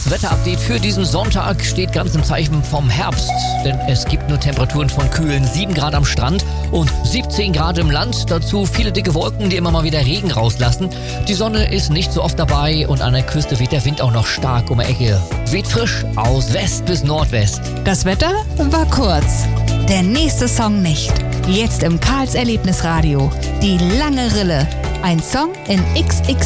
Das Wetterupdate für diesen Sonntag steht ganz im Zeichen vom Herbst, denn es gibt nur Temperaturen von kühlen 7 Grad am Strand und 17 Grad im Land. Dazu viele dicke Wolken, die immer mal wieder Regen rauslassen. Die Sonne ist nicht so oft dabei und an der Küste weht der Wind auch noch stark um die Ecke. Weht frisch aus West bis Nordwest. Das Wetter war kurz. Der nächste Song nicht. Jetzt im Karls Erlebnisradio. Die lange Rille. Ein Song in XXL.